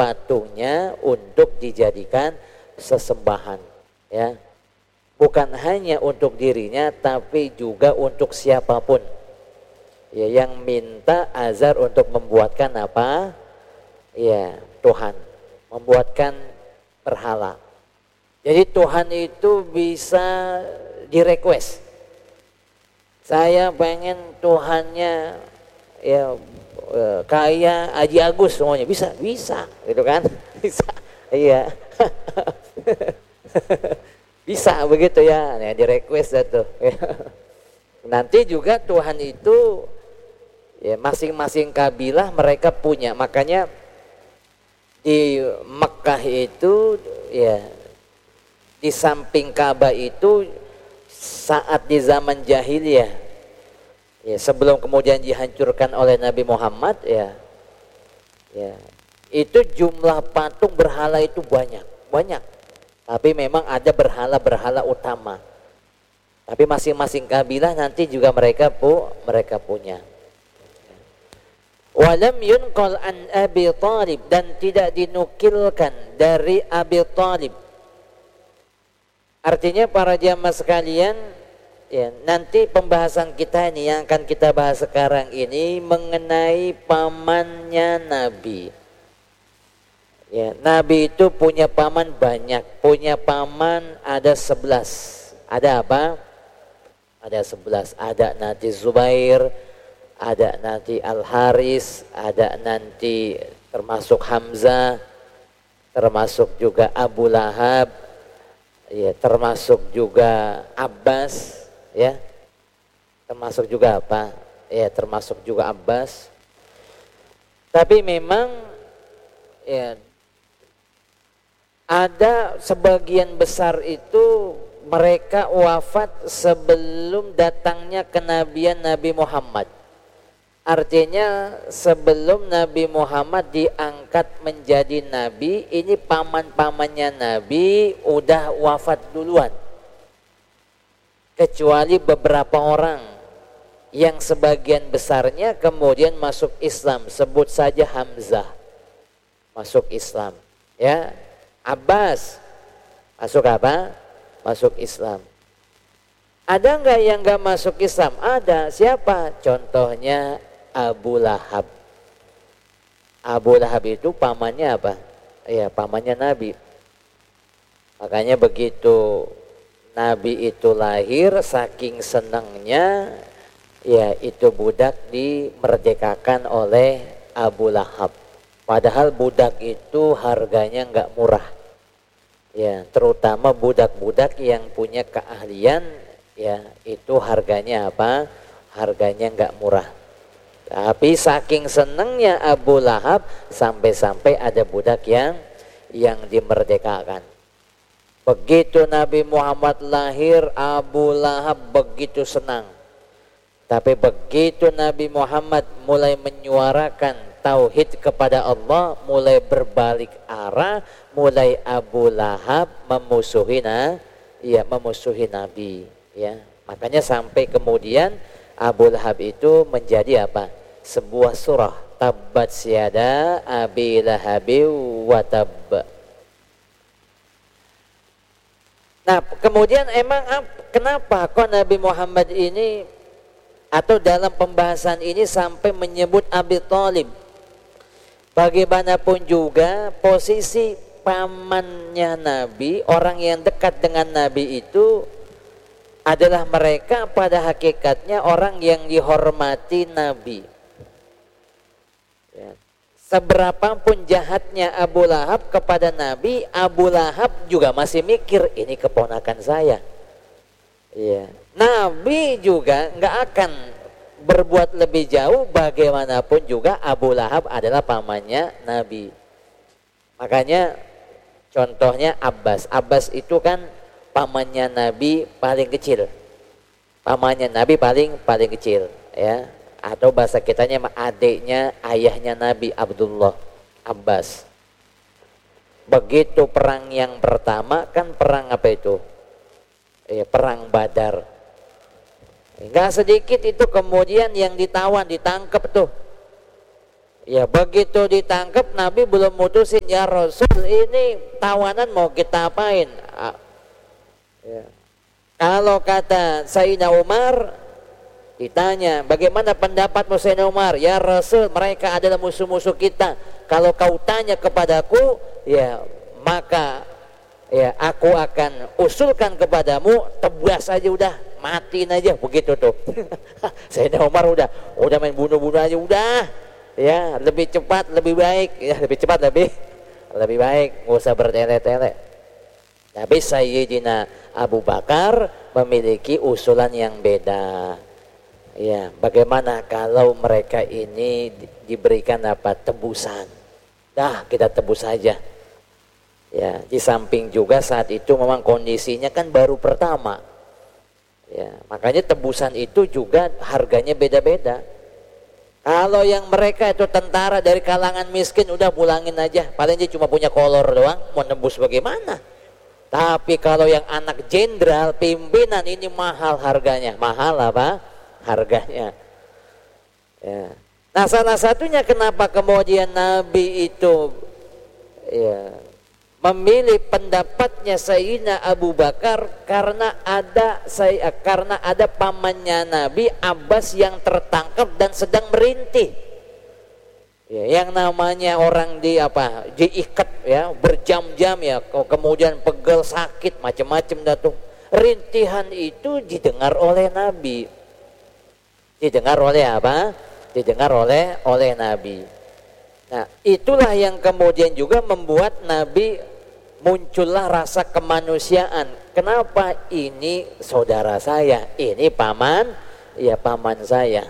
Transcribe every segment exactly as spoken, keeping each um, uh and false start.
patungnya untuk dijadikan sesembahan, ya. Bukan hanya untuk dirinya tapi juga untuk siapapun ya yang minta azar untuk membuatkan apa? Ya, Tuhan, membuatkan berhala. Jadi Tuhan itu bisa direquest. Saya pengen Tuhannya ya kayak Haji Agus semuanya, bisa, bisa, gitu kan? Bisa, iya, bisa begitu ya, ya di request itu. Nanti juga Tuhan itu ya masing-masing kabilah mereka punya, makanya di Mekah itu ya di samping Ka'bah itu saat di zaman jahiliyah ya sebelum kemudian dihancurkan oleh Nabi Muhammad ya, ya itu jumlah patung berhala itu banyak, banyak. Tapi memang ada berhala-berhala utama. Tapi masing-masing kabilah nanti juga mereka pu, mereka punya. Walam yunqal an Abi Thalib, dan tidak dinukilkan dari Abi Thalib. Artinya para jamaah sekalian, ya, nanti pembahasan kita ini yang akan kita bahas sekarang ini mengenai pamannya Nabi. Ya, Nabi itu punya paman banyak, punya paman ada sebelas. Ada apa? Ada sebelas. Ada nanti Zubair, ada nanti Al-Haris, ada nanti termasuk Hamzah, termasuk juga Abu Lahab, ya, termasuk juga Abbas, ya, termasuk juga apa? Ya, termasuk juga Abbas. Tapi memang ya ada sebagian besar itu mereka wafat sebelum datangnya kenabian Nabi Muhammad. Artinya sebelum Nabi Muhammad diangkat menjadi Nabi, ini paman-pamannya Nabi udah wafat duluan. Kecuali beberapa orang yang sebagian besarnya kemudian masuk Islam. Sebut saja Hamzah masuk Islam, ya. Abbas masuk apa? Masuk Islam. Ada nggak yang nggak masuk Islam? Ada. Siapa? Contohnya Abu Lahab. Abu Lahab itu pamannya apa? Ya, pamannya Nabi. Makanya begitu Nabi itu lahir, saking senangnya, ya itu budak dimerdekakan oleh Abu Lahab. Padahal budak itu harganya nggak murah, ya, terutama budak-budak yang punya keahlian, ya itu harganya apa? Harganya nggak murah. Tapi saking senangnya Abu Lahab sampai-sampai ada budak yang yang dimerdekakan. Begitu Nabi Muhammad lahir, Abu Lahab begitu senang. Tapi begitu Nabi Muhammad mulai menyuarakan tauhid kepada Allah, mulai berbalik arah, mulai Abu Lahab memusuhi na, ya memusuhi Nabi, ya. Makanya sampai kemudian Abu Lahab itu menjadi apa? Sebuah surah, Tabbat Syada Abi Lahabi wa Tab. Nah, kemudian emang kenapa kok Nabi Muhammad ini atau dalam pembahasan ini sampai menyebut Abi Thalib? Bagaimanapun juga posisi pamannya Nabi, orang yang dekat dengan Nabi itu adalah mereka pada hakikatnya orang yang dihormati Nabi. Ya. Seberapapun jahatnya Abu Lahab kepada Nabi, Abu Lahab juga masih mikir ini keponakan saya. Ya. Nabi juga nggak akan berbuat lebih jauh, bagaimanapun juga Abu Lahab adalah pamannya Nabi. Makanya contohnya Abbas. Abbas itu kan pamannya Nabi paling kecil. Pamannya Nabi paling paling kecil, ya. Atau bahasa kitanya adiknya ayahnya Nabi Abdullah, Abbas. Begitu perang yang pertama kan perang apa itu? Ya, perang Badar. Enggak sedikit itu kemudian yang ditawan, ditangkap tuh. Ya begitu ditangkap Nabi belum mutusin, ya Rasul ini tawanan mau kita apain? Ya. Kalau kata Sayyidina Umar, ditanya bagaimana pendapatmu Sayyidina Umar? Ya Rasul, mereka adalah musuh-musuh kita. Kalau kau tanya kepadaku, ya maka ya aku akan usulkan kepadamu, tebas aja udah, matiin aja, begitu tuh. Sayyidina Umar udah udah main bunuh-bunuh aja udah. Ya, lebih cepat lebih baik, ya lebih cepat lebih lebih baik, nggak usah bertele-tele. Tapi Sayyidina Abu Bakar memiliki usulan yang beda. Ya, bagaimana kalau mereka ini diberikan apa, tebusan? Dah, kita tebus saja. Ya, di samping juga saat itu memang kondisinya kan baru pertama. Ya, makanya tebusan itu juga harganya beda-beda. Kalau yang mereka itu tentara dari kalangan miskin, udah pulangin aja, paling dia cuma punya kolor doang, mau nebus bagaimana? Tapi kalau yang anak jenderal, pimpinan, ini mahal harganya. Mahal apa? Harganya. Ya. Nah, salah satunya kenapa kemudian Nabi itu ya memilih pendapatnya Sayyidina Abu Bakar, karena ada saya karena ada pamannya Nabi Abbas yang tertangkap dan sedang merintih. Ya, yang namanya orang di apa diikat ya berjam-jam ya, kemudian pegel, sakit, macam-macam dah tuh. Rintihan itu didengar oleh Nabi. Didengar oleh apa? Didengar oleh oleh Nabi. Nah, itulah yang kemudian juga membuat Nabi muncullah rasa kemanusiaan. Kenapa ini saudara saya, ini paman, ya paman saya.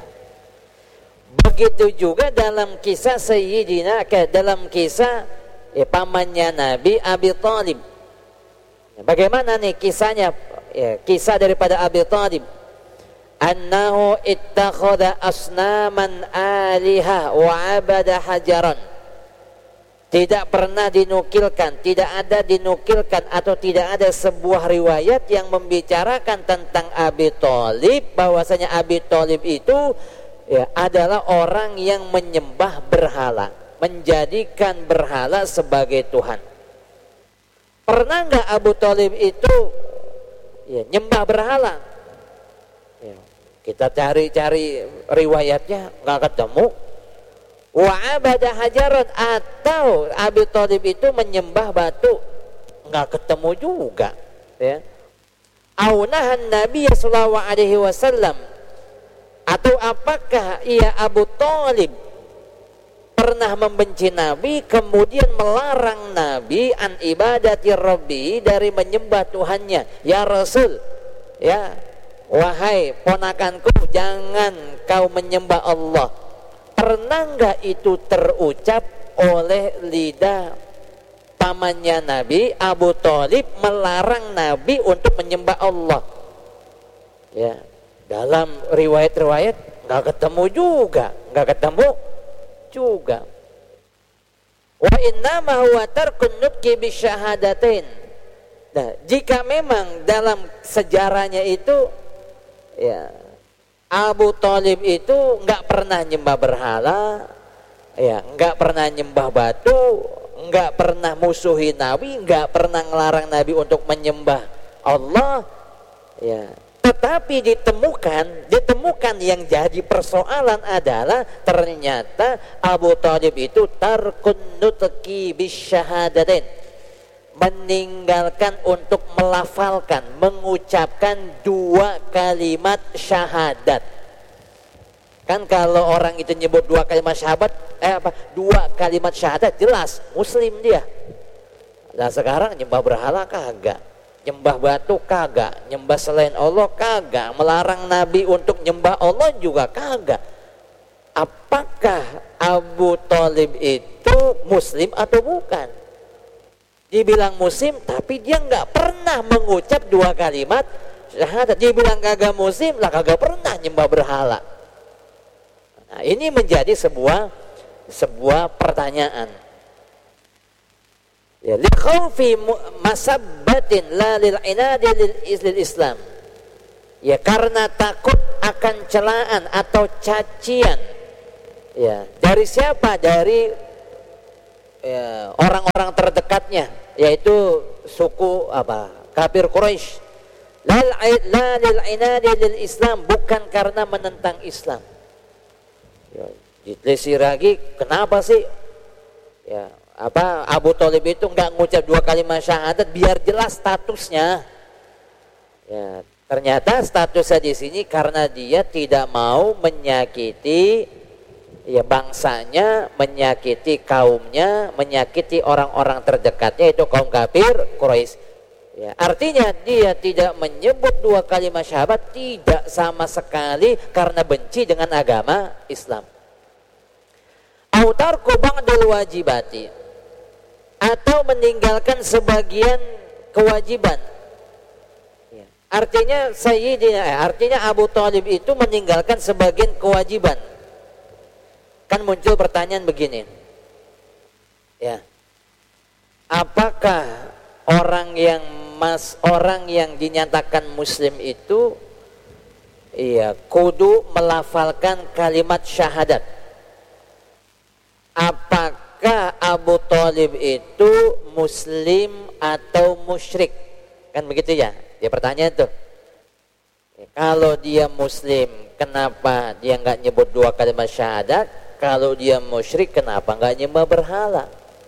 Begitu juga dalam kisah Sayyidina, dalam kisah ya, pamannya Nabi Abi Thalib. Bagaimana nih kisahnya? Ya, kisah daripada Abi Thalib. Annahu ittakhadha asnaman aliha wa abada hajaran. Tidak pernah dinukilkan, tidak ada dinukilkan atau tidak ada sebuah riwayat yang membicarakan tentang Abi Thalib bahwasanya Abi Thalib itu ya, adalah orang yang menyembah berhala, menjadikan berhala sebagai Tuhan. Pernah nggak Abu Thalib itu ya, nyembah berhala? Ya, kita cari-cari riwayatnya nggak ketemu. Wa abada hajaran, atau Abi Thalib itu menyembah batu, nggak ketemu juga. Ya. Aunahan Nabi sallallahu alaihi wasallam, atau apakah ia Abu Thalib pernah membenci Nabi kemudian melarang Nabi an ibadati Rabbi, dari menyembah Tuhannya. Ya Rasul, ya wahai ponakanku, jangan kau menyembah Allah. Pernah nggak itu terucap oleh lidah pamannya Nabi Abu Thalib melarang Nabi untuk menyembah Allah? Ya, dalam riwayat-riwayat nggak ketemu juga, nggak ketemu juga. Wa innama huwa tarkun nutqi bisyahadatain. Nah, jika memang dalam sejarahnya itu ya Abu Thalib itu nggak pernah nyembah berhala, ya nggak pernah nyembah batu, nggak pernah musuhi Nabi, nggak pernah ngelarang Nabi untuk menyembah Allah, ya. Tetapi ditemukan, ditemukan yang jadi persoalan adalah ternyata Abu Thalib itu tarkun nutqi bisyahadatain, meninggalkan untuk melafalkan, mengucapkan dua kalimat syahadat. Kan kalau orang itu nyebut dua kalimat syahadat, eh apa? Dua kalimat syahadat jelas muslim dia. Nah sekarang nyembah berhala kagak, nyembah batu kagak, nyembah selain Allah kagak, melarang Nabi untuk nyembah Allah juga kagak. Apakah Abu Thalib itu muslim atau bukan? Dibilang muslim, tapi dia nggak pernah mengucap dua kalimat syahadat. Dibilang kagak muslim, lah kagak pernah nyembah berhala. Nah, ini menjadi sebuah sebuah pertanyaan. Ya, li khaufi masabbatin la lil inadi lil Islam. Ya, karena takut akan celaan atau cacian Ya, dari siapa? Dari ya, orang-orang terdekatnya, yaitu suku apa? Kafir Quraisy. La la lil inadi lil Islam, bukan karena menentang Islam. Ya, ditelisir lagi, kenapa sih? Ya, apa Abu Thalib itu nggak ngucap dua kalimat syahadat biar jelas statusnya. Ya, ternyata statusnya di sini karena dia tidak mau menyakiti ya bangsanya, menyakiti kaumnya, menyakiti orang-orang terdekatnya, itu kaum kafir Quraisy. Ya, artinya dia tidak menyebut dua kalimat syahadat tidak sama sekali karena benci dengan agama Islam. Autarku ba'dal wajibati, atau meninggalkan sebagian kewajiban. Ya, artinya Sayyidina, eh, artinya Abu Thalib itu meninggalkan sebagian kewajiban. Kan muncul pertanyaan begini, ya, apakah orang yang mas orang yang dinyatakan Muslim itu, iya, kudu melafalkan kalimat syahadat? Apakah Abu Thalib itu Muslim atau musyrik? Kan begitu ya? Dia pertanyaan tuh. Ya, kalau dia Muslim, kenapa dia nggak nyebut dua kalimat syahadat? Kalau dia musyrik, kenapa nggak nyembah berhala?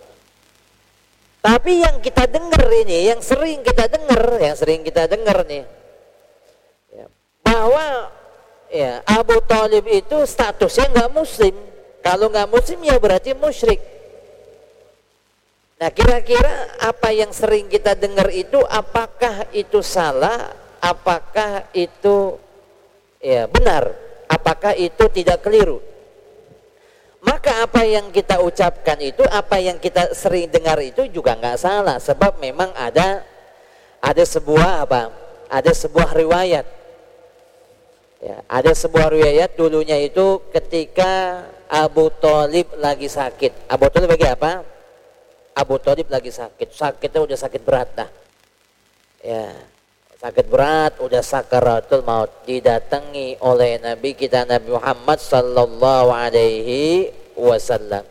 Tapi yang kita dengar ini, yang sering kita dengar, yang sering kita dengar nih, ya, bahwa ya, Abu Thalib itu statusnya nggak Muslim. Kalau nggak Muslim ya berarti musyrik. Nah, kira-kira apa yang sering kita dengar itu, apakah itu salah? Apakah itu ya benar? Apakah itu tidak keliru? Maka apa yang kita ucapkan itu, apa yang kita sering dengar itu juga nggak salah, sebab memang ada ada sebuah apa? Ada sebuah riwayat. Ya, ada sebuah riwayat dulunya itu ketika Abu Thalib lagi sakit. Abu Thalib lagi apa? Abu Thalib lagi sakit. Sakitnya udah sakit berat dah. Ya, sakit berat, udah sakaratul maut, didatangi oleh Nabi kita Nabi Muhammad sallallahu alaihi wasallam.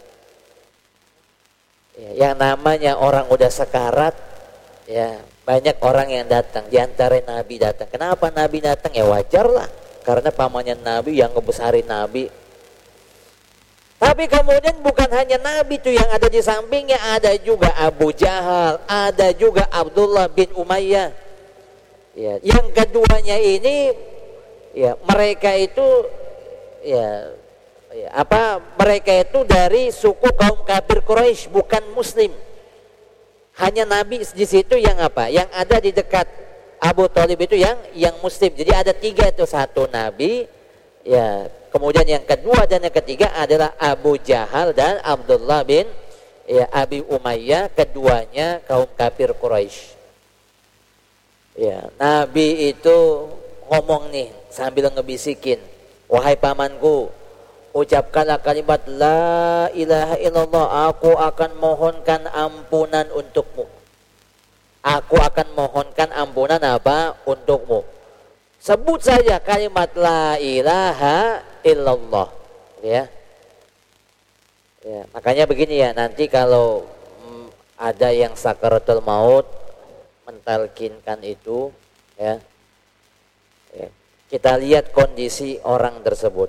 Ya, yang namanya orang udah sakarat, ya banyak orang yang datang. Di antara Nabi datang. Kenapa Nabi datang? Ya wajar lah, karena pamannya Nabi yang ngebesarin Nabi. Tapi kemudian bukan hanya Nabi tuh yang ada di sampingnya, ada juga Abu Jahal, ada juga Abdullah bin Umayyah. Ya, yang keduanya ini ya mereka itu ya, ya apa mereka itu dari suku kaum kafir Quraisy, bukan Muslim. Hanya Nabi di situ yang apa? Yang ada di dekat Abu Thalib itu yang yang Muslim. Jadi ada tiga itu, satu Nabi, ya kemudian yang kedua dan yang ketiga adalah Abu Jahal dan Abdullah bin ya Abi Umayyah, keduanya kaum kafir Quraisy. Ya, Nabi itu ngomong nih sambil ngebisikin, wahai pamanku, ucapkanlah kalimat la ilaha illallah, aku akan mohonkan ampunan untukmu. Aku akan mohonkan ampunan apa? Untukmu. Sebut saja kalimat la ilaha illallah. Ya. Ya, makanya begini ya, nanti kalau mm, ada yang sakaratul maut mentalkinkan itu, ya, ya, kita lihat kondisi orang tersebut.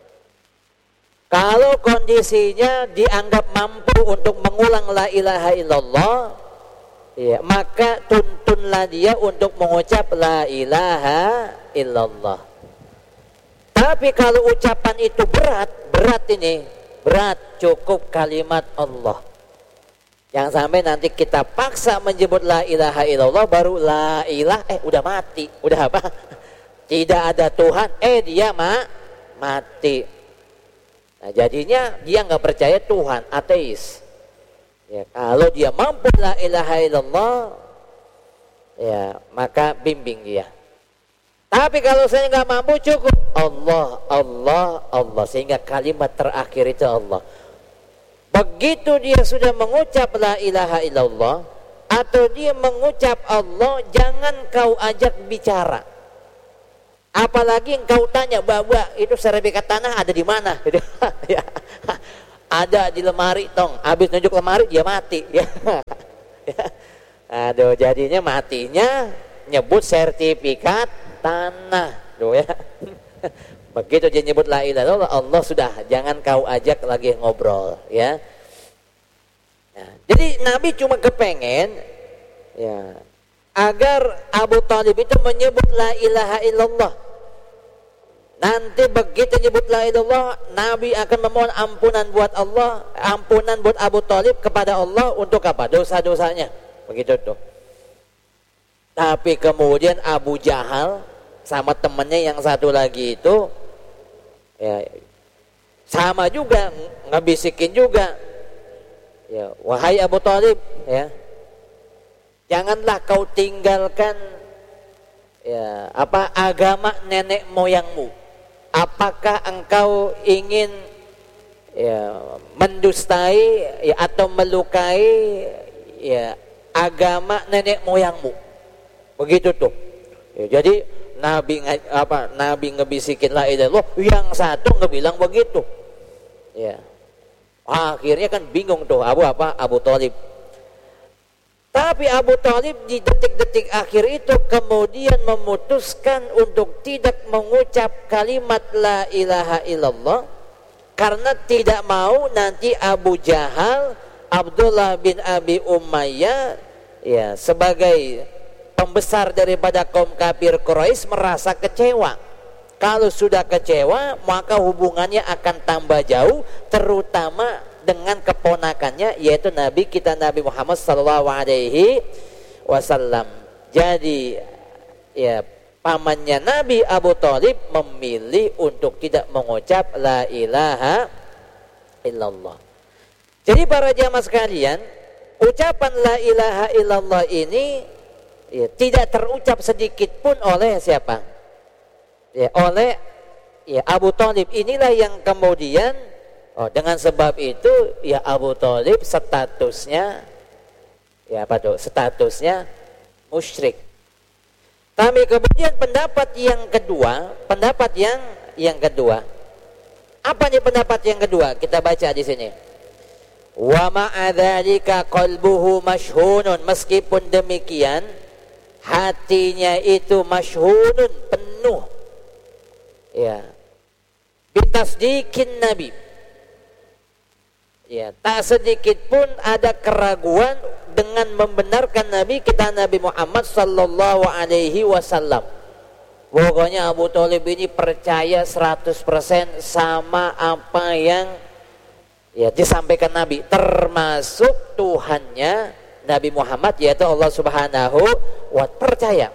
Kalau kondisinya dianggap mampu untuk mengulang la ilaha illallah, ya, maka tuntunlah dia untuk mengucap la ilaha illallah. Tapi kalau ucapan itu berat, berat ini, berat, cukup kalimat Allah. Yang sampai nanti kita paksa menyebut la ilaha illallah, baru la ilah, eh udah mati, udah apa? Tidak ada Tuhan, eh dia ma, mati. Nah, jadinya dia nggak percaya Tuhan, ateis. Ya, kalau dia mampu la ilaha illallah, ya maka bimbing dia. Tapi kalau saya nggak mampu, cukup Allah, Allah, Allah, sehingga kalimat terakhir itu Allah. Begitu dia sudah mengucap la ilaha illallah atau dia mengucap Allah, jangan kau ajak bicara. Apalagi engkau tanya, bahwa itu sertifikat tanah ada di mana? Ya. Ada di lemari tong. Habis nunjuk lemari dia mati. Ya. Aduh, jadinya matinya nyebut sertifikat tanah. Tuh ya. Begitu dia nyebut la ilaha illallah, Allah sudah, jangan kau ajak lagi ngobrol, ya. Nah, jadi Nabi cuma kepengen, ya, agar Abu Thalib itu menyebut la ilaha illallah. Nanti begitu nyebut la ilaha illallah, Nabi akan memohon ampunan buat Allah, ampunan buat Abu Thalib kepada Allah untuk apa? Dosa-dosanya. Begitu tuh. Tapi kemudian Abu Jahal sama temannya yang satu lagi itu, ya, sama juga ngebisikin juga, ya, wahai Abu Thalib, ya, janganlah kau tinggalkan, ya, apa agama nenek moyangmu. Apakah engkau ingin, ya, mendustai, ya, atau melukai, ya, agama nenek moyangmu? Begitu tuh. Ya, jadi Nabi apa Nabi ngebisikin la ilaha illallah, yang satu ngebilang begitu. Ya. Akhirnya kan bingung tuh Abu apa Abu Thalib. Tapi Abu Thalib di detik-detik akhir itu kemudian memutuskan untuk tidak mengucap kalimat la ilaha illallah karena tidak mau nanti Abu Jahal, Abdullah bin Abi Umayyah, ya, sebagai pembesar daripada kaum kafir Quraisy merasa kecewa. Kalau sudah kecewa, maka hubungannya akan tambah jauh, terutama dengan keponakannya, yaitu Nabi kita Nabi Muhammad sallallahu alaihi wasallam. Jadi, ya, pamannya Nabi Abu Thalib memilih untuk tidak mengucap la ilaha illallah. Jadi para jamaah sekalian, ucapan la ilaha illallah ini, ya, tidak terucap sedikit pun oleh siapa? Ya, oleh, ya, Abu Thalib. Inilah yang kemudian, oh, dengan sebab itu, ya, Abu Thalib statusnya, ya, apa tuh? Statusnya musyrik. Tapi kemudian pendapat yang kedua, pendapat yang yang kedua. Apa nih pendapat yang kedua? Kita baca di sini. Wa ma'adzalika qalbuhu masyhunun, meskipun demikian hatinya itu masyhunun, penuh, ya, bitasdiqin Nabi, ya, tak sedikit pun ada keraguan dengan membenarkan Nabi kita Nabi Muhammad sallallahu alaihi wasallam. Pokoknya Abu Thalib ini percaya seratus persen sama apa yang, ya, disampaikan Nabi, termasuk Tuhannya Nabi Muhammad, yaitu Allah Subhanahu wa Ta'ala. Percaya.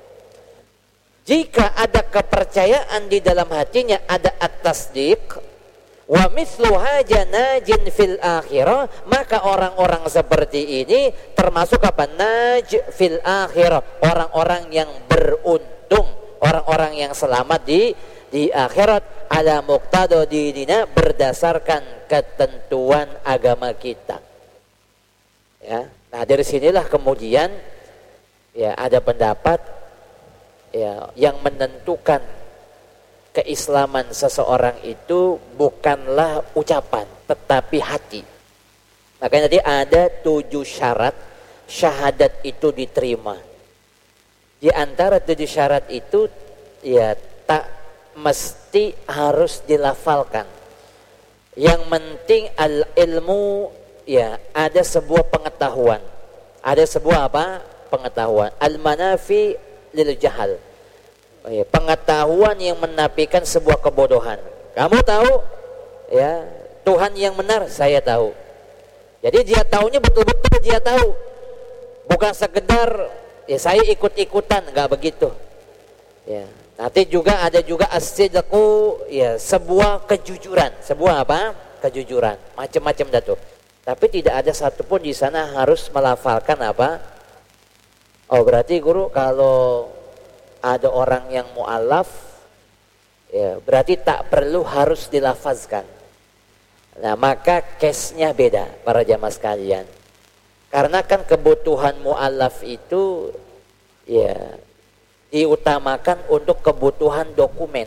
Jika ada kepercayaan di dalam hatinya, ada at-tasdiq, wa mithluha janajin fil akhirah, maka orang-orang seperti ini termasuk apa? Naj fil akhirah, orang-orang yang beruntung, orang-orang yang selamat di di akhirat, ala muqtada dinina, berdasarkan ketentuan agama kita. Ya. Nah, dari sinilah kemudian, ya, ada pendapat, ya, yang menentukan keislaman seseorang itu bukanlah ucapan, tetapi hati. Makanya tadi ada tujuh syarat syahadat itu diterima. Di antara tujuh syarat itu, ya, tak mesti harus dilafalkan. Yang penting al ilmu, ya, ada sebuah pengetahuan, ada sebuah apa? Pengetahuan. Al-manafi lil jahal, ya, pengetahuan yang menafikan sebuah kebodohan. Kamu tahu, ya, Tuhan yang benar, saya tahu. Jadi dia tahunya betul-betul dia tahu, bukan sekedar, ya, saya ikut-ikutan, enggak begitu. Ya, nanti juga ada juga as-sidqu, ya, sebuah kejujuran, sebuah apa? Kejujuran, macam-macam dah tuh. Tapi tidak ada satupun di sana harus melafalkan apa? Oh, berarti guru kalau ada orang yang mu'alaf, ya, berarti tak perlu harus dilafazkan. Nah, maka case-nya beda para jamaah sekalian. Karena kan kebutuhan mu'alaf itu, ya, diutamakan untuk kebutuhan dokumen.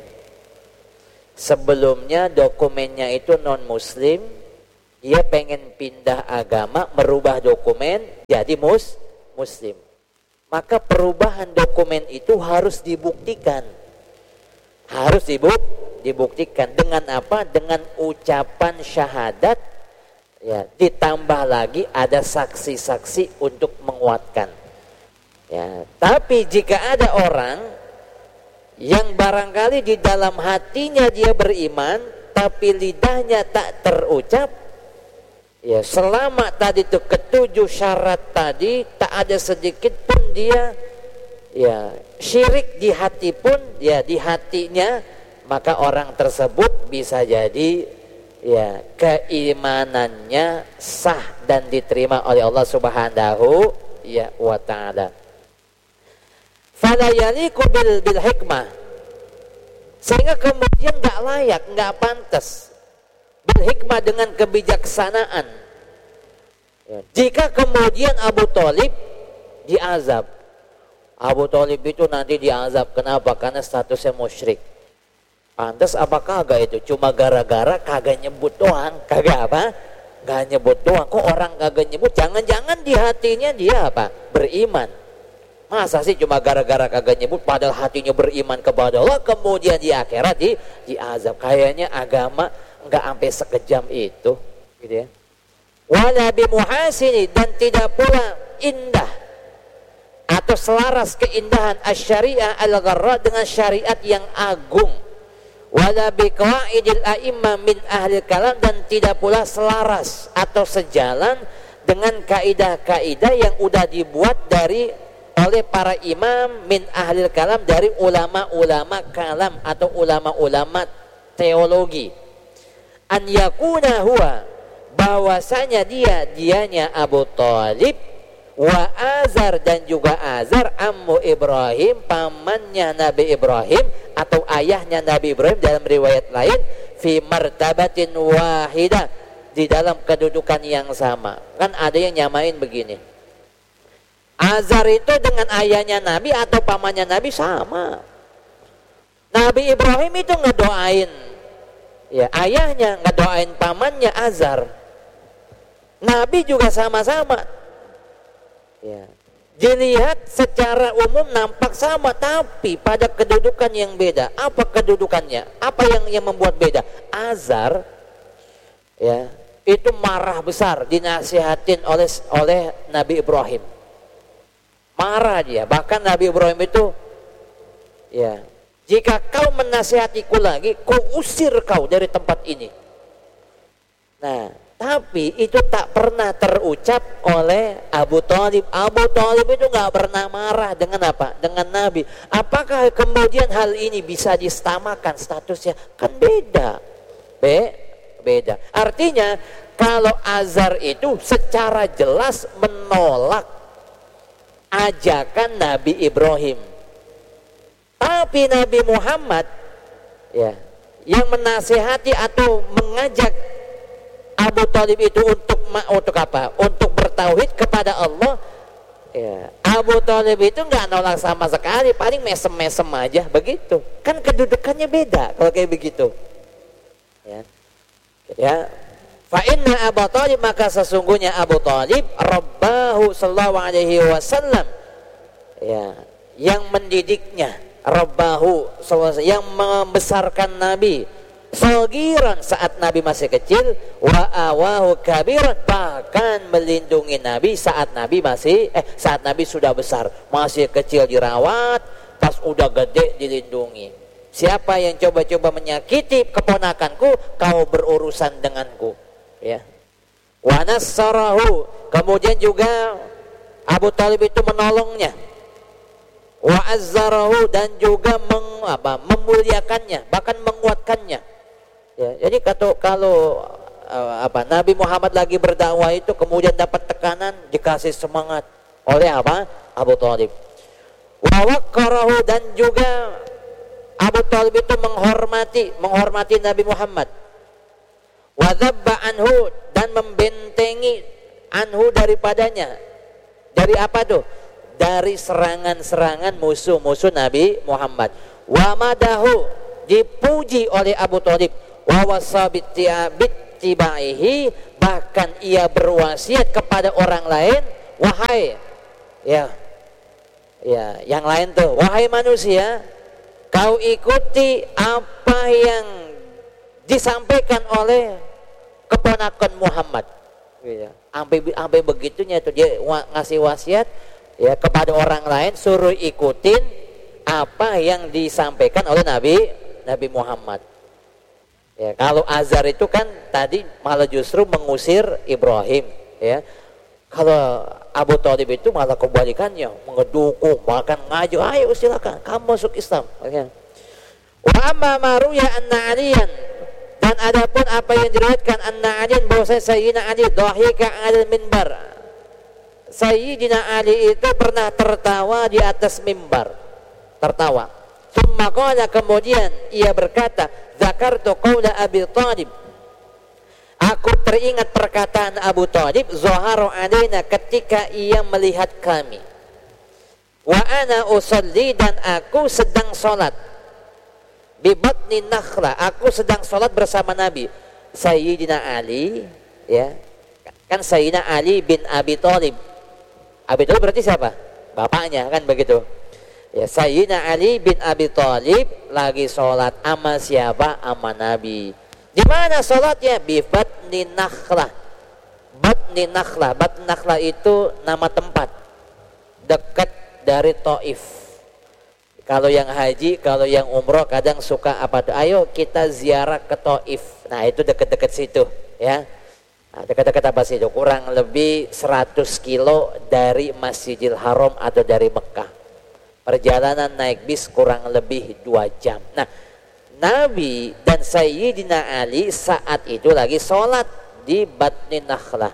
Sebelumnya dokumennya itu non muslim, dia pengen pindah agama, merubah dokumen jadi mus muslim. Maka perubahan dokumen itu harus dibuktikan. Harus dibuk dibuktikan dengan apa? Dengan ucapan syahadat, ya, ditambah lagi ada saksi-saksi untuk menguatkan. Ya, tapi jika ada orang yang barangkali di dalam hatinya dia beriman tapi lidahnya tak terucap, ya, selama tadi itu ketujuh syarat tadi tak ada sedikit pun dia, ya, syirik di hati pun, ya, di hatinya, maka orang tersebut bisa jadi, ya, keimanannya sah dan diterima oleh Allah Subhanahu, ya, wa ta'ala. Fala yaliku bil, bil hikmah, sehingga kemudian nggak layak, nggak pantas bil hikmah dengan kebijaksanaan, ya, jika kemudian Abu Thalib diazab. Abu Thalib itu nanti diazab, kenapa? Karena statusnya musyrik. Pantas apa kagak itu? Cuma gara-gara kagak nyebut doang. Kagak apa? Gak nyebut doang. Kok orang kagak nyebut? Jangan-jangan di hatinya dia apa? Beriman. Masa sih cuma gara-gara kagak nyebut padahal hatinya beriman kepada Allah, kemudian di akhirat di diazab. Kayaknya agama enggak sampai sekejam itu, gitu ya. Wala bimuhasini, dan tidak pula indah atau selaras keindahan asy-syariah al-gharra dengan syariat yang agung. Wala biqaidil a'imma min ahli kalam, dan tidak pula selaras atau sejalan dengan kaidah-kaidah yang udah dibuat dari oleh para imam min ahlil kalam, dari ulama-ulama kalam atau ulama-ulama teologi. An yakuna huwa, bahwasanya dia dianya Abu Thalib, wa Azar, dan juga Azar ammu Ibrahim, pamannya Nabi Ibrahim atau ayahnya Nabi Ibrahim dalam riwayat lain, fi martabatin wahidah, di dalam kedudukan yang sama. Kan ada yang nyamain begini, Azar itu dengan ayahnya Nabi atau pamannya Nabi sama. Nabi Ibrahim itu ngedoain, ya, ayahnya, ngedoain pamannya Azar. Nabi juga sama-sama, ya. Dilihat secara umum nampak sama, tapi pada kedudukan yang beda. Apa kedudukannya? Apa yang yang membuat beda? Azar, ya, itu marah besar dinasihatin oleh oleh Nabi Ibrahim. Marah dia, bahkan Nabi Ibrahim itu, ya, jika kau menasihatiku lagi, kau usir kau dari tempat ini. Nah, tapi itu tak pernah terucap oleh Abu Thalib. Abu Thalib itu nggak pernah marah dengan apa? Dengan Nabi. Apakah kemudian hal ini bisa disamakan statusnya? Kan beda, Be, beda. Artinya kalau Azar itu secara jelas menolak ajakan Nabi Ibrahim, tapi Nabi Muhammad, ya, yang menasihati atau mengajak Abu Thalib itu untuk untuk apa? Untuk bertauhid kepada Allah, ya. Abu Thalib itu nggak nolak sama sekali, paling mesem-mesem aja begitu. Kan kedudukannya beda kalau kayak begitu, ya, ya. Fa inna Abu Thalib, maka sesungguhnya Abu Thalib rabbahu sallallahu alaihi wasallam, ya, yang mendidiknya, rabbahu sallallahu, yang membesarkan Nabi sagiran saat Nabi masih kecil, wa awahu kabiran, bahkan melindungi Nabi saat Nabi masih eh saat Nabi sudah besar, masih kecil dirawat, pas udah gede dilindungi. Siapa yang coba-coba menyakiti keponakanku, kau berurusan denganku, ya. Wa nassarahu, kemudian juga Abu Thalib itu menolongnya. Wa azzarahu, dan juga meng, apa, memuliakannya, bahkan menguatkannya. Ya, jadi kalau kalau apa, Nabi Muhammad lagi berdakwah itu kemudian dapat tekanan, dikasih semangat oleh apa? Abu Thalib. Wa waqqarahu, dan juga Abu Thalib itu menghormati menghormati Nabi Muhammad. Wa dzabba anhu, dan membentengi anhu daripadanya. Dari apa tuh? dari serangan-serangan musuh-musuh Nabi Muhammad. Wa madahu, dipuji oleh Abu Thalib. Wa wasabit tibaihi, bahkan ia berwasiat kepada orang lain, wahai ya ya yang lain tuh, wahai manusia, kau ikuti apa yang disampaikan oleh keponakan Muhammad. Ya, sampai sampai begitunya tuh dia ngasih wasiat ya kepada orang lain, suruh ikutin apa yang disampaikan oleh Nabi Nabi Muhammad. Ya, kalau Azar itu kan tadi malah justru mengusir Ibrahim, ya. Kalau Abu Thalib itu malah kebalikannya, mengedukung, bahkan ngaju, ayo silakan kamu masuk Islam. Wa amma maruya anna aliyan, dan adapun apa yang diriwayatkan anna aliyan bahwa Sayyidina Ali dhahika 'alal minbar. Sayyidina Ali itu pernah tertawa di atas mimbar, tertawa. Tsumma qala, kemudian ia berkata, zakartu qaula Abi Thalib, aku teringat perkataan Abu Thalib, zaharu alaina, ketika ia melihat kami. Wa ana usalli, dan aku sedang salat. Bi batni nakhla, aku sedang salat bersama Nabi. Sayyidina Ali, ya. Kan Sayyidina Ali bin Abi Thalib. Abi Thalib berarti siapa? Bapaknya, kan begitu. Ya, Sayyidina Ali bin Abi Thalib lagi sholat sama siapa? Sama Nabi. Di mana sholatnya? Bi batni nakhlah. Batni nakhlah, batni nakhlah itu nama tempat dekat dari Taif. Kalau yang haji, kalau yang umroh kadang suka apa tuh? Ayo kita ziarah ke Taif. Nah itu dekat-dekat situ, ya. Nah, dekat-dekat apa sih itu? Kurang lebih seratus kilo dari Masjidil Haram atau dari Mekah. Perjalanan naik bis kurang lebih dua jam. Nah, Nabi dan Sayyidina Ali saat itu lagi sholat di Batni Nakhlah.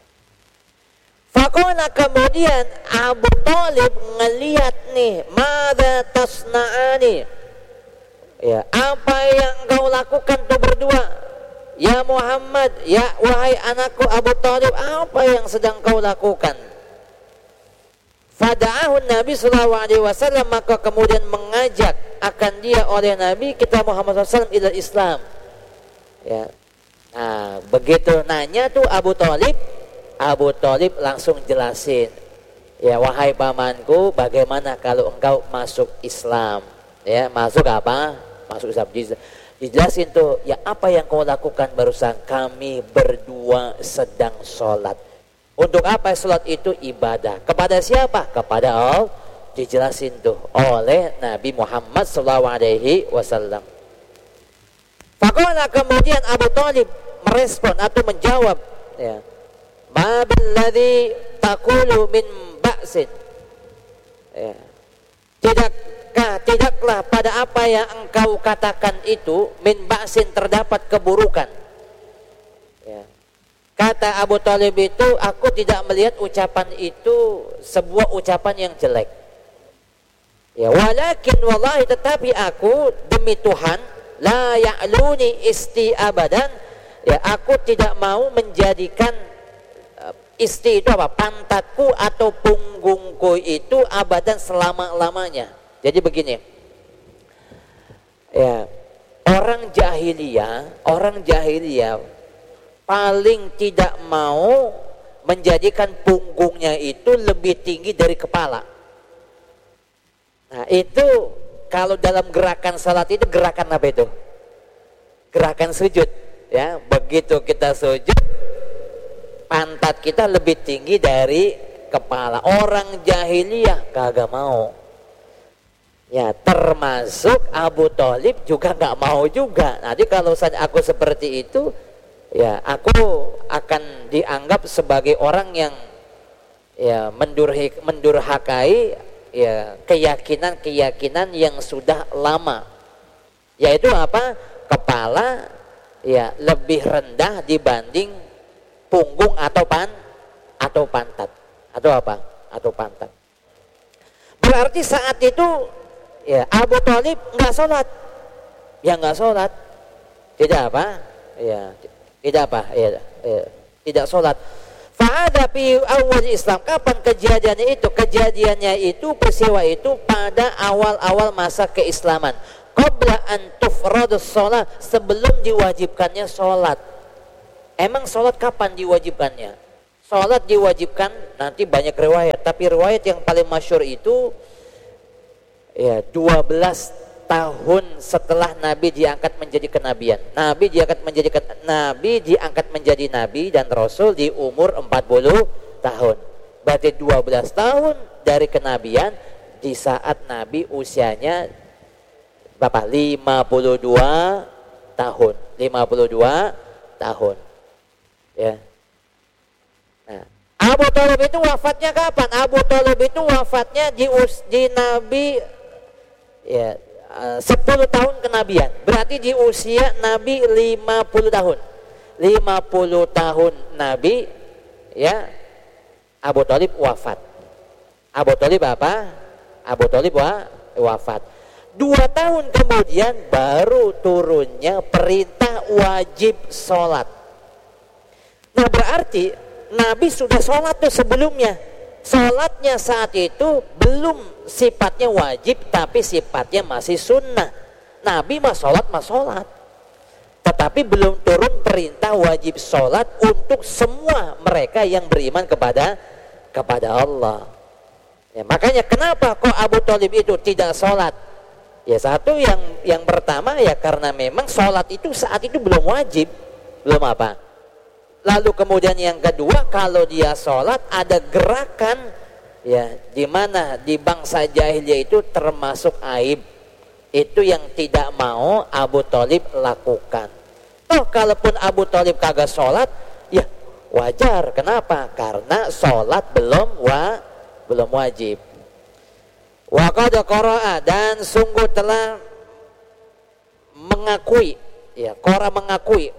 Faqala, kemudian Abu Thalib ngelihat nih, mada tasna'ani, ya, apa yang kau lakukan tuh berdua? Ya Muhammad, ya wahai anakku Abu Thalib, apa yang sedang kau lakukan? Fada'ahu Nabi sallallahu alaihi wasallam, maka kemudian mengajak akan dia oleh Nabi kita Muhammad sallallahu alaihi wasallam ila Islam. Ya. Nah, begitu nanya tuh Abu Thalib, Abu Thalib langsung jelasin. Ya, wahai pamanku, bagaimana kalau engkau masuk Islam? Ya, masuk apa? Masuk Islam. Dijelasin tuh, ya apa yang kau lakukan barusan? Kami berdua sedang sholat. Untuk apa sholat itu? Ibadah. Kepada siapa? Kepada Allah. Dijelasin tuh oleh Nabi Muhammad sallallahu alaihi wasallam. Faqala, kemudian Abu Thalib merespon atau menjawab, ya, ma billadzi taqulu min ba'sin, ya, tidakkah tidaklah pada apa yang engkau katakan itu min ba'sin terdapat keburukan. Ya. Kata Abu Thalib itu, aku tidak melihat ucapan itu sebuah ucapan yang jelek. Ya, walakin wallahi, tetapi aku demi Tuhan, la ya'luni isti abadan, ya, aku tidak mau menjadikan uh, isti itu apa? Pantatku atau punggungku itu abadan selama-lamanya. Jadi begini. Ya, orang jahiliyah, orang jahiliyah paling tidak mau menjadikan punggungnya itu lebih tinggi dari kepala. Nah itu kalau dalam gerakan salat itu gerakan apa itu? Gerakan sujud, ya. Begitu kita sujud, pantat kita lebih tinggi dari kepala. Orang jahiliyah kagak mau. Ya, termasuk Abu Thalib juga nggak mau juga. Nanti kalau aku seperti itu, ya aku akan dianggap sebagai orang yang ya mendurhik, mendurhakai ya keyakinan-keyakinan yang sudah lama, yaitu apa? Kepala ya lebih rendah dibanding punggung atau pan atau pantat atau apa? Atau pantat. Berarti saat itu ya Abu Thalib nggak sholat, ya nggak sholat, tidak apa? Ya tidak apa? Ya, ya tidak sholat. Fa'ada fi awal Islam. Kapan kejadiannya itu? Kejadiannya itu, peristiwa itu pada awal-awal masa keislaman. Qabla an tufradus sholat, sebelum diwajibkannya sholat. Emang sholat kapan diwajibkannya? Sholat diwajibkan, nanti banyak riwayat, tapi riwayat yang paling masyhur itu ya dua belas tahun setelah Nabi diangkat menjadi kenabian. Nabi diangkat menjadi Nabi diangkat menjadi Nabi dan Rasul di umur empat puluh tahun. Berarti dua belas tahun dari kenabian, di saat Nabi usianya berapa? lima puluh dua tahun. lima puluh dua tahun. Ya. Nah, Abu Thalib itu wafatnya kapan? Abu Thalib itu wafatnya di us, di Nabi ya sepuluh tahun kenabian. Berarti di usia Nabi lima puluh tahun. lima puluh tahun Nabi, ya, Abu Thalib wafat. Abu Thalib apa? Abu Thalib wa, wafat. Dua tahun kemudian baru turunnya perintah wajib sholat. Nah, berarti Nabi sudah sholat tuh sebelumnya. Sholatnya saat itu belum sifatnya wajib, tapi sifatnya masih sunnah. Nabi mah sholat mah sholat, tetapi belum turun perintah wajib sholat untuk semua mereka yang beriman kepada kepada Allah. Ya, makanya kenapa kok Abu Thalib itu tidak sholat? Ya, satu yang yang pertama ya karena memang sholat itu saat itu belum wajib, belum apa. Lalu kemudian yang kedua, kalau dia sholat ada gerakan ya di mana di bangsa jahiliyah itu termasuk aib. Itu yang tidak mau Abu Thalib lakukan. Toh kalaupun Abu Thalib kagak sholat, ya wajar. Kenapa? Karena sholat belum wa, belum wajib. Wa qad qara'a, dan sungguh telah mengakui, ya qara mengakui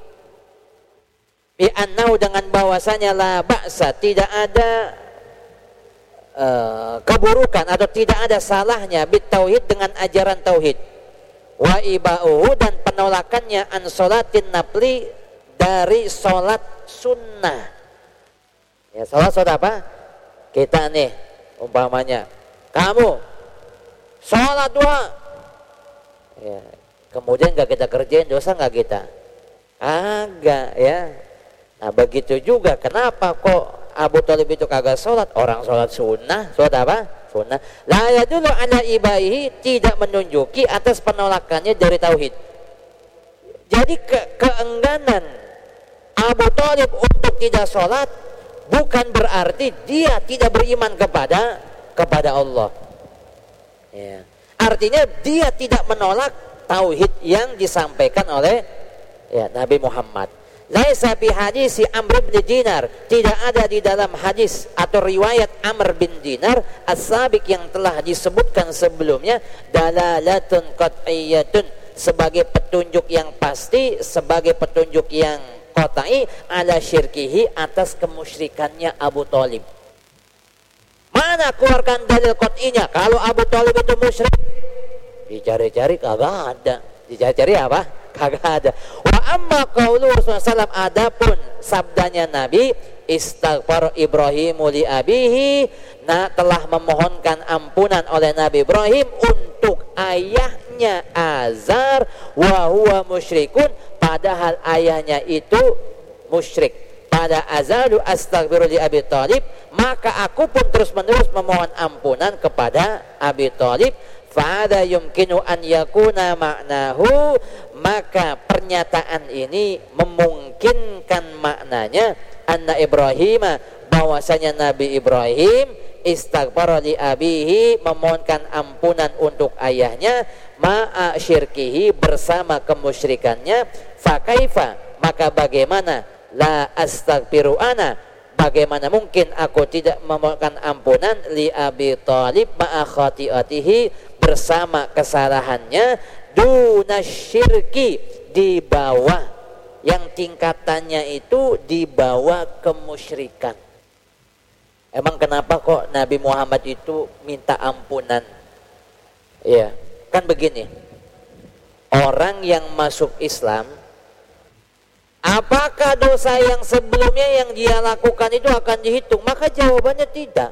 bi annau, dengan bahwasanya la ba'sa, tidak ada uh, keburukan atau tidak ada salahnya bit tauhid, dengan ajaran tauhid, wa iba'uhu, dan penolakannya an sholatin nafli, dari sholat sunnah. Ya, sholat sholat apa? Kita nih umpamanya kamu sholat duha, ya, kemudian gak kita kerjain, dosa gak kita? Agak, ya. Nah begitu juga, kenapa kok Abu Thalib itu kagak sholat? Orang sholat sunnah. Sholat apa? Sunnah. La yadullu ala ibaihi, tidak menunjuki atas penolakannya dari tauhid. Jadi ke keengganan Abu Thalib untuk tidak sholat bukan berarti dia tidak beriman kepada kepada Allah. Ya. Artinya dia tidak menolak tauhid yang disampaikan oleh ya Nabi Muhammad. Laisa fi hadis Amr bin Dinar, tidak ada di dalam hadis atau riwayat Amr bin Dinar as-sabiq yang telah disebutkan sebelumnya, dalalatun qat'iyyatun, sebagai petunjuk yang pasti, sebagai petunjuk yang qat'i, ala syirkihi, atas kemusyrikannya Abu Thalib. Mana keluarkan dalil qat'inya kalau Abu Thalib itu musyrik? Dicari-cari kagak ada. Dicari-cari apa? Kagak ada. Wa amma qaulu Rasulullah sallallahu alaihi wasallam, adapun sabdanya Nabi, istaghfar Ibrahimu li abihi, nah telah memohonkan ampunan oleh Nabi Ibrahim untuk ayahnya Azar, wa huwa musyrikun, padahal ayahnya itu musyrik. Pada Azalu astaghfiru li Abi Thalib, maka aku pun terus menerus memohon ampunan kepada Abi Thalib. Fa'ada yumkinu an yakuna ma'nahu, maka pernyataan ini memungkinkan maknanya anna Ibrahim, bahwasanya Nabi Ibrahim istaghfara li abihi, memohonkan ampunan untuk ayahnya, ma'a syirkihi, bersama kemusyrikannya. Fakaifa, maka bagaimana, la astaghfiru ana, bagaimana mungkin aku tidak memohonkan ampunan li Abi Thalib ma'a khati'atihi, bersama kesalahannya, dunasyirki, di bawah, yang tingkatannya itu di bawah kemusyrikan. Emang kenapa kok Nabi Muhammad itu minta ampunan? Ya, kan begini, orang yang masuk Islam Apakah dosa yang sebelumnya yang dia lakukan itu akan dihitung? Maka jawabannya tidak.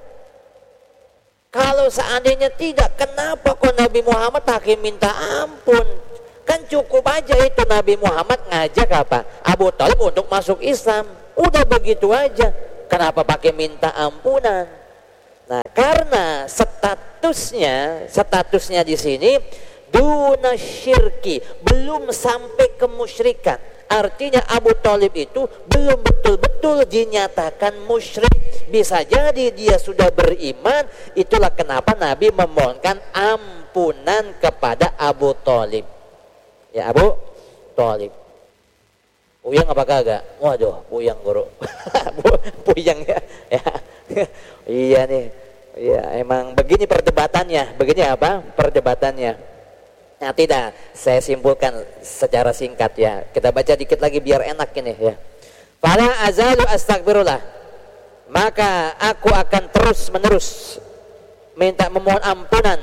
Kalau seandainya tidak, kenapa kok Nabi Muhammad hakim minta ampun? Kan cukup aja itu Nabi Muhammad ngajak apa? Abu Thalib untuk masuk Islam. Udah begitu aja. Kenapa pakai minta ampunan? Nah, karena statusnya, statusnya di sini duna syirki, belum sampai kemusyrikan. Artinya Abu Thalib itu belum betul-betul dinyatakan musyrik. Bisa jadi dia sudah beriman. Itulah kenapa Nabi memohonkan ampunan kepada Abu Thalib. Ya, Abu Thalib. Puyang apa kagak? Waduh, puyang guru. Puyang ya. Ya. Iya nih. Ya, emang begini perdebatannya. Begini apa? Perdebatannya. Nah, tidak, saya simpulkan secara singkat ya. Kita baca dikit lagi biar enak ini ya. Fala azalu astagfirullah. Maka aku akan terus menerus minta memohon ampunan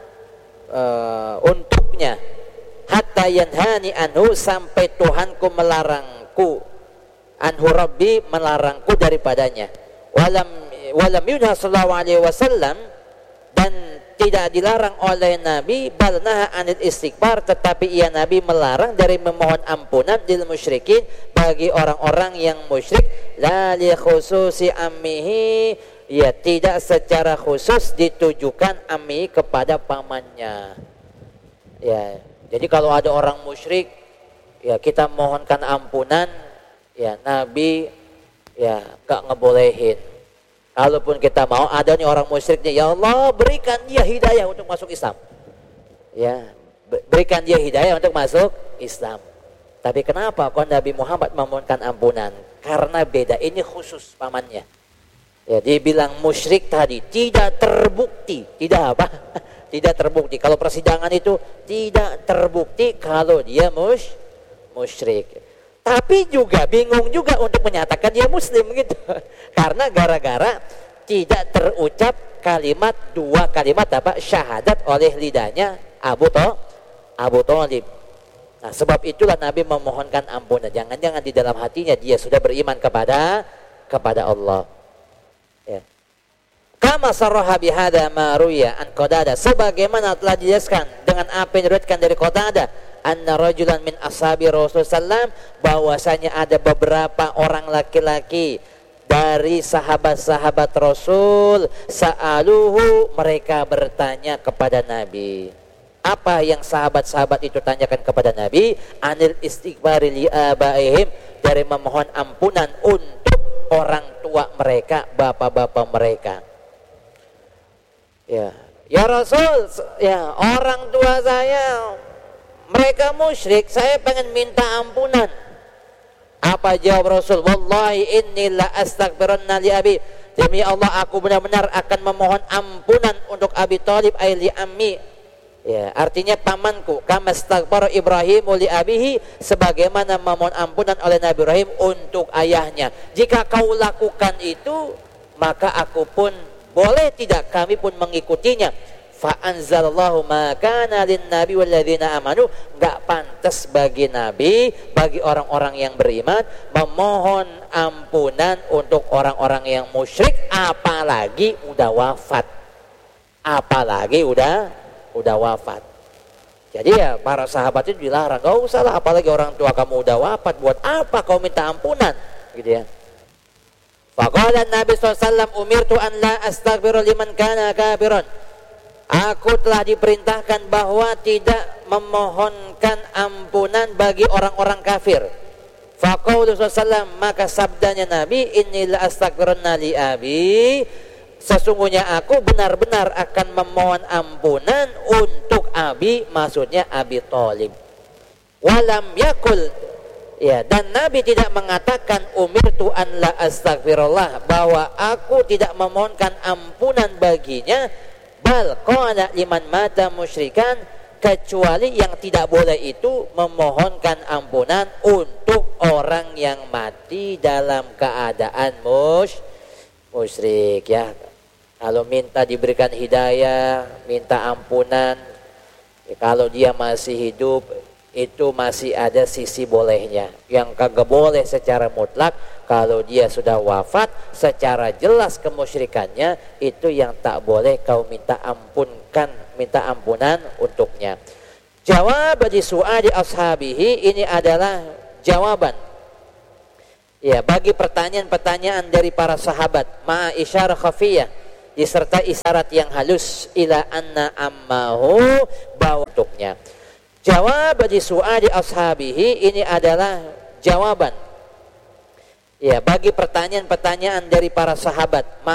uh, untuknya. Hatta yanhani anhu, sampai Tuhanku melarangku. Anhu Rabbi, melarangku daripadanya. Walam walam yunha sallallahu alaihi wasallam, dan tidak dilarang oleh Nabi balnaha anil istighfar, tetapi ia Nabi melarang dari memohon ampunan lil musyrikin, bagi orang-orang yang musyrik, la li khususi ammihi, ya tidak secara khusus ditujukan ammi kepada pamannya. Ya, jadi kalau ada orang musyrik ya kita mohonkan ampunan, ya Nabi ya gak ngebolehin. Kalaupun kita mau ada nih orang musyriknya, ya Allah berikan dia hidayah untuk masuk Islam. Ya, berikan dia hidayah untuk masuk Islam. Tapi kenapa kok Nabi Muhammad memohonkan ampunan? Karena beda, ini khusus pamannya. Ya, dibilang musyrik tadi tidak terbukti, tidak apa? Tidak terbukti. Kalau persidangan itu tidak terbukti kalau dia mus musyrik. Tapi juga bingung juga untuk menyatakan dia muslim gitu. Karena gara-gara tidak terucap kalimat, dua kalimat apa? Syahadat oleh lidahnya Abu Tho, Abu Thalib. Nah, sebab itulah Nabi memohonkan ampunan. Jangan-jangan di dalam hatinya dia sudah beriman kepada kepada Allah. Ya. Kama sarraha bihadza ma ruya an Qatadah, sebagaimana telah dijelaskan dengan apa yang diriwayatkan dari Qatadah, anna rajulan min ashabi Rasul sallam, bahwasanya ada beberapa orang laki-laki dari sahabat-sahabat Rasul, sa'aluhu, mereka bertanya kepada Nabi. Apa yang sahabat-sahabat itu tanyakan kepada Nabi? Anil istighfari li abaihim, dari memohon ampunan untuk orang tua mereka, bapak-bapak mereka. Ya, ya Rasul, ya orang tua saya mereka musyrik, saya pengen minta ampunan. Apa jawab Rasul? Wallahi inni la astaghfirunna li abi, demi Allah aku benar-benar akan memohon ampunan untuk Abi Thalib, ay li ammi. Ya, artinya pamanku. Kama astaghfara Ibrahim li abihi, sebagaimana memohon ampunan oleh Nabi Ibrahim untuk ayahnya. Jika kau lakukan itu, maka aku pun boleh tidak, kami pun mengikutinya. Fa anzalallahu ma kana lin nabi wal ladzina amanu, enggak pantas bagi nabi, bagi orang-orang yang beriman memohon ampunan untuk orang-orang yang musyrik, apalagi udah wafat. Apalagi udah udah wafat. Jadi ya para sahabat itu dilarang, enggak usah lah, apalagi orang tua kamu udah wafat, buat apa kau minta ampunan, gitu ya. Faqala Nabi sallallahu alaihi wasallam, umirtu an la astaghfiru liman kana kafiran. Aku telah diperintahkan bahwa tidak memohonkan ampunan bagi orang-orang kafir. Faqala sallallahu alaihi wasallam, maka sabdanya Nabi, inni la astaghfirunna li abi, sesungguhnya aku benar-benar akan memohon ampunan untuk abi, maksudnya Abi Thalib. Walam yakul, ya, dan Nabi tidak mengatakan umirtu an la astaghfirullah, bahwa aku tidak memohonkan ampunan baginya, bal qala liman mata musyrikan, kecuali yang tidak boleh itu memohonkan ampunan untuk orang yang mati dalam keadaan mus musyrik, ya. Kalau minta diberikan hidayah, minta ampunan, ya, kalau dia masih hidup itu masih ada sisi bolehnya. Yang kagak boleh secara mutlak, kalau dia sudah wafat secara jelas kemusyrikannya, itu yang tak boleh kau minta ampunkan, minta ampunan untuknya. Jawab di su'ali ashabihi, ini adalah jawaban ya bagi pertanyaan-pertanyaan dari para sahabat, ma'a isyarah khafiyah, disertai isyarat yang halus, ila anna ammahu, bahwa untuknya. Jawab di su'ali ashabihi, ini adalah jawaban ya bagi pertanyaan-pertanyaan dari para sahabat,